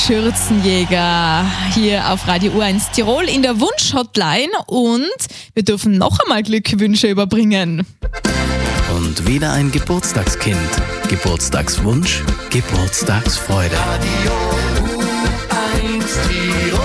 Schürzenjäger hier auf Radio U1 Tirol in der Wunsch-Hotline und wir dürfen noch einmal Glückwünsche überbringen. Und wieder ein Geburtstagskind. Geburtstagswunsch, Geburtstagsfreude. Radio U1 Tirol.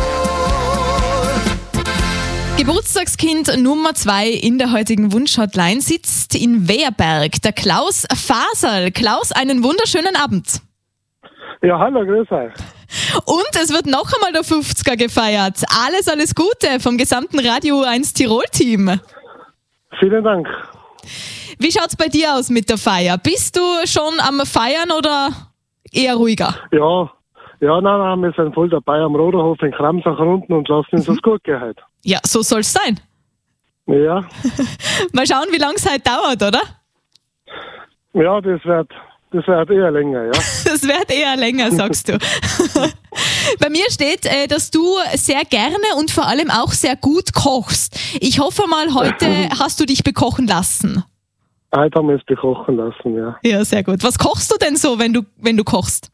Geburtstagskind Nummer 2 in der heutigen Wunsch-Hotline sitzt in Wehrberg, der Klaus Faserl. Klaus, einen wunderschönen Abend. Ja, hallo, grüß euch. Und es wird noch einmal der 50er gefeiert. Alles Gute vom gesamten Radio U1 Tirol-Team. Vielen Dank. Wie schaut's bei dir aus mit der Feier? Bist du schon am Feiern oder eher ruhiger? Nein, wir sind voll dabei am Roderhof in Kramsach unten und lassen uns das gut gehen heute. Ja, so soll's sein. Ja. Mal schauen, wie lange es heute dauert, oder? Ja, das wird eher länger, ja. Das wird eher länger, sagst du. Bei mir steht, dass du sehr gerne und vor allem auch sehr gut kochst. Ich hoffe mal, heute hast du dich bekochen lassen. Heute haben wir es bekochen lassen, ja. Ja, sehr gut. Was kochst du denn so, wenn du kochst?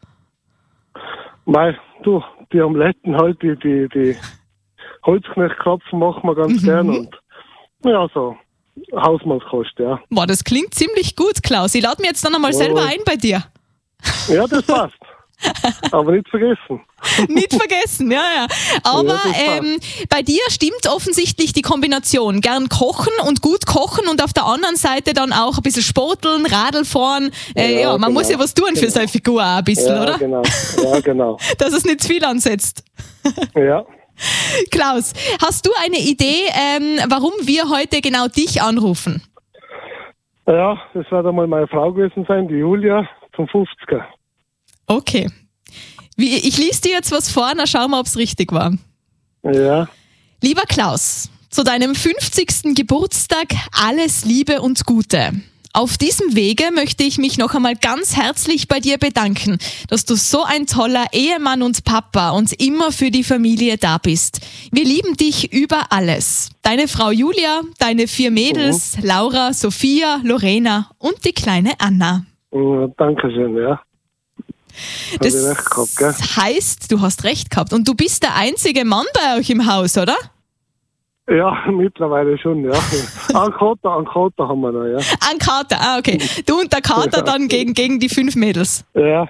Mei, du, die Omeletten halt, die Holzknechtkrapfen machen wir ganz gern und ja, so Hausmannskost, ja. Boah, das klingt ziemlich gut, Klaus. Ich lade mir jetzt dann einmal selber ein bei dir. Ja, das passt. Aber nicht vergessen. Nicht vergessen, ja. Aber Ja, bei dir stimmt offensichtlich die Kombination. Gern kochen und gut kochen und auf der anderen Seite dann auch ein bisschen sporteln, Radl fahren. Man muss ja was tun für seine Figur auch ein bisschen, ja, oder? Genau. Ja, genau. Dass es nicht zu viel ansetzt. Ja. Klaus, hast du eine Idee, warum wir heute genau dich anrufen? Ja, das wird einmal meine Frau gewesen sein, die Julia, zum 50er. Okay. Ich lese dir jetzt was vor, dann schauen wir, ob es richtig war. Ja. Lieber Klaus, zu deinem 50. Geburtstag alles Liebe und Gute. Auf diesem Wege möchte ich mich noch einmal ganz herzlich bei dir bedanken, dass du so ein toller Ehemann und Papa und immer für die Familie da bist. Wir lieben dich über alles. Deine Frau Julia, deine 4 Mädels, Laura, Sophia, Lorena und die kleine Anna. Ja, Dankeschön, ja. Das Hab ich recht gehabt, gell? heißt, du hast recht gehabt und du bist der einzige Mann bei euch im Haus, oder? Ja, mittlerweile schon, ja. Einen Kater haben wir noch, ja. Ein Kater, okay. Du und der Kater dann gegen die 5 Mädels. Ja.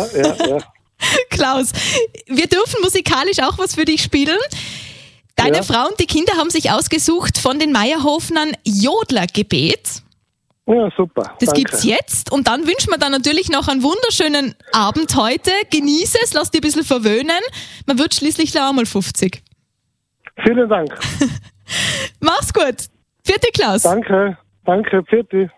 Klaus, wir dürfen musikalisch auch was für dich spielen. Deine Ja. Frau und die Kinder haben sich ausgesucht von den Meyerhofnern Jodlergebet. Ja, super. Das danke. gibt's jetzt und dann wünschen wir dann natürlich noch einen wunderschönen Abend heute. Genieße es, lass dich ein bisschen verwöhnen. Man wird schließlich auch mal 50. Vielen Dank. Mach's gut. Vierte Klaus. Danke, Pfiat.